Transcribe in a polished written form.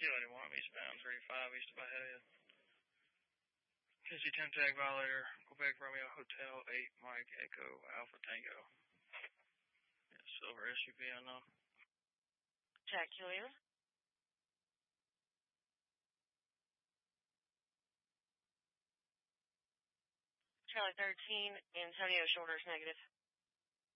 Kilo 81 eastbound 35 east of Byhead. Tennessee 10 tag violator. Quebec Romeo Hotel 8 Mike Echo Alpha Tango. Yeah, silver SUV unknown. Jack Julia. Charlie 13, Antonio Shoulders negative.